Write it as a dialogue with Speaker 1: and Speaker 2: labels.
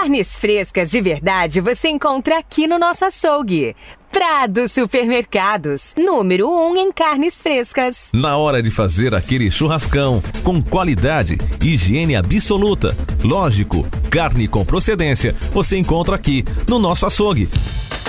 Speaker 1: Carnes frescas de verdade você encontra aqui no nosso açougue. Prado Supermercados, número 1 em carnes frescas.
Speaker 2: Na hora de fazer aquele churrascão, com qualidade, higiene absoluta, lógico, carne com procedência, você encontra aqui no nosso açougue.